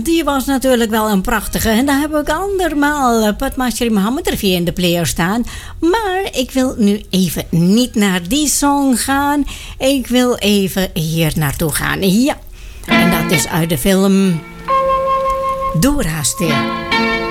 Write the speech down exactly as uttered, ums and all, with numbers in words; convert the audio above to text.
die was natuurlijk wel een prachtige. En daar heb ik andermaal uh, Padmasri Mohammed Rafi in de player staan. Maar ik wil nu even niet naar die song gaan. Ik wil even hier naartoe gaan. Ja, en dat is uit de film Doorhaasten.